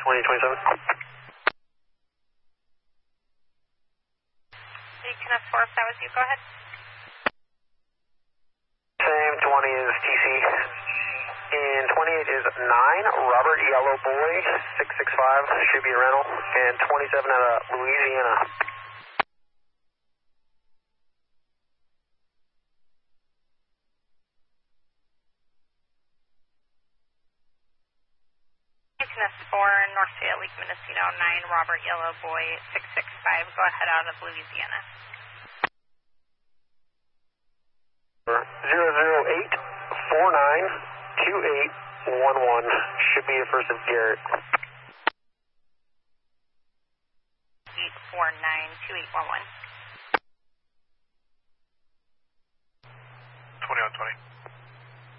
Beacon S4, if that was you, go ahead. Same, 20 is TC. And 28 is 9, Robert Yellow Boy, 665, should be a rental. And 27 out of Louisiana. Beacon S4, North State Lake Mendocino, 9, Robert Yellow Boy, 665, go ahead out of Louisiana. 008492811, should be a first of Garrett. 8492811. 20 on 20.